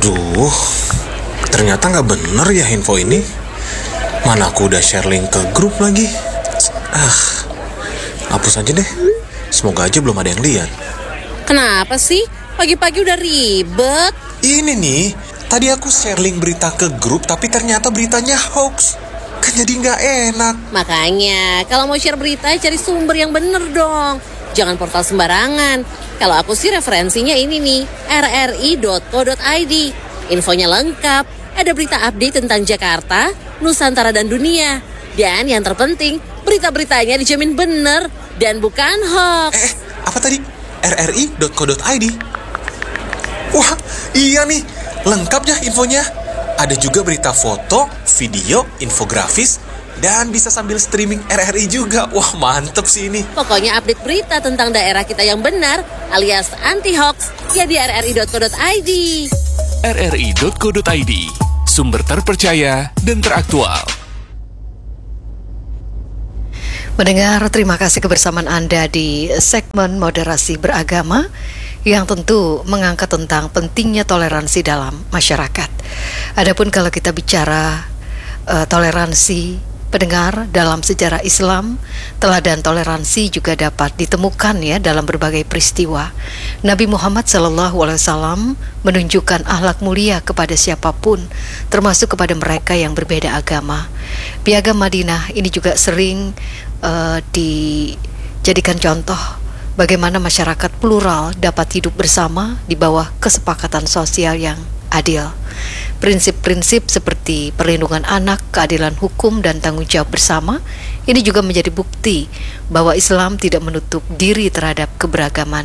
Aduh, ternyata nggak bener ya info ini. Mana aku udah share link ke grup lagi. Hapus aja deh. Semoga aja belum ada yang lihat. Kenapa sih? Pagi-pagi udah ribet. Ini nih, tadi aku share link berita ke grup, tapi ternyata beritanya hoax. Kan jadi nggak enak. Makanya, kalau mau share berita, cari sumber yang bener dong. Jangan portal sembarangan. Kalau aku sih referensinya ini nih, rri.co.id. Infonya lengkap, ada berita update tentang Jakarta, Nusantara dan dunia. Dan yang terpenting, berita-beritanya dijamin bener dan bukan hoax. Apa tadi? rri.co.id. Wah, iya nih, lengkap ya infonya. Ada juga berita foto, video, infografis, dan bisa sambil streaming RRI juga. Wah, mantep sih ini. Pokoknya update berita tentang daerah kita yang benar, alias anti-hoax, ya di rri.co.id. rri.co.id, sumber terpercaya dan teraktual. Mendengar, terima kasih kebersamaan Anda di segmen moderasi beragama yang tentu mengangkat tentang pentingnya toleransi dalam masyarakat. Adapun kalau kita bicara toleransi, pendengar, dalam sejarah Islam, teladan toleransi juga dapat ditemukan ya dalam berbagai peristiwa. Nabi Muhammad SAW menunjukkan akhlak mulia kepada siapapun, termasuk kepada mereka yang berbeda agama. Piagam Madinah ini juga sering dijadikan contoh bagaimana masyarakat plural dapat hidup bersama di bawah kesepakatan sosial yang adil. Prinsip-prinsip seperti perlindungan anak, keadilan hukum, dan tanggung jawab bersama ini juga menjadi bukti bahwa Islam tidak menutup diri terhadap keberagamaan.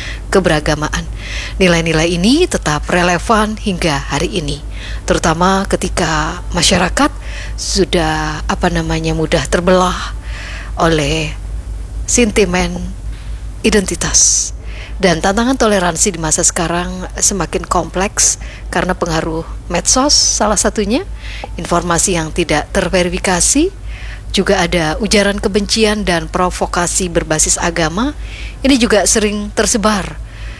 Nilai-nilai ini tetap relevan hingga hari ini, terutama ketika masyarakat sudah mudah terbelah oleh sentimen identitas. Dan tantangan toleransi di masa sekarang semakin kompleks karena pengaruh medsos salah satunya, informasi yang tidak terverifikasi, juga ada ujaran kebencian dan provokasi berbasis agama. Ini juga sering tersebar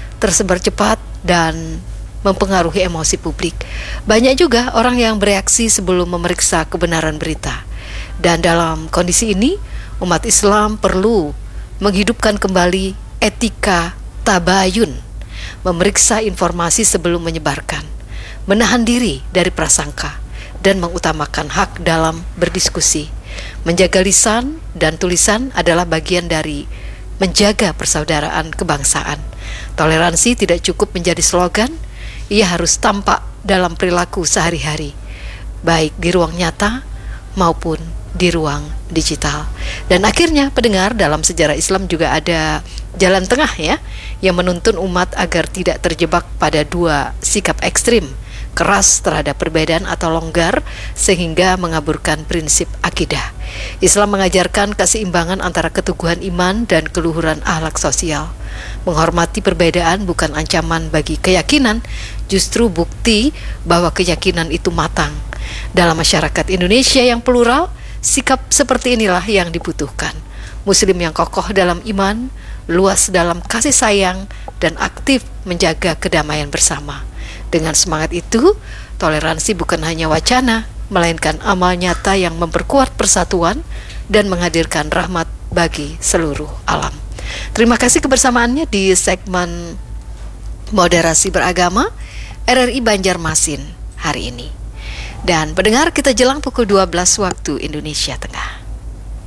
cepat dan mempengaruhi emosi publik. Banyak juga orang yang bereaksi sebelum memeriksa kebenaran berita. Dan dalam kondisi ini, umat Islam perlu menghidupkan kembali etika tabayun, memeriksa informasi sebelum menyebarkan, menahan diri dari prasangka, dan mengutamakan hak dalam berdiskusi. Menjaga lisan dan tulisan adalah bagian dari menjaga persaudaraan kebangsaan. Toleransi tidak cukup menjadi slogan, ia harus tampak dalam perilaku sehari-hari, baik di ruang nyata maupun di ruang digital. Dan akhirnya pendengar, dalam sejarah Islam juga ada jalan tengah ya, yang menuntun umat agar tidak terjebak pada dua sikap ekstrim, keras terhadap perbedaan atau longgar sehingga mengaburkan prinsip akidah. Islam mengajarkan keseimbangan antara keteguhan iman dan keluhuran akhlak sosial. Menghormati perbedaan bukan ancaman bagi keyakinan, justru bukti bahwa keyakinan itu matang. Dalam masyarakat Indonesia yang plural, sikap seperti inilah yang dibutuhkan. Muslim yang kokoh dalam iman, luas dalam kasih sayang, dan aktif menjaga kedamaian bersama. Dengan semangat itu, toleransi bukan hanya wacana, melainkan amal nyata yang memperkuat persatuan dan menghadirkan rahmat bagi seluruh alam. Terima kasih kebersamaannya di segmen moderasi beragama RRI Banjarmasin hari ini. Dan pendengar, kita jelang pukul 12 waktu Indonesia Tengah.